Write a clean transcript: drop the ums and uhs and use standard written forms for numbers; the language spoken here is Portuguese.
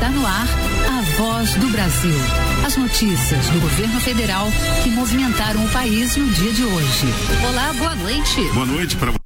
Está no ar a Voz do Brasil. As notícias do governo federal que movimentaram o país no dia de hoje. Olá, boa noite. Boa noite para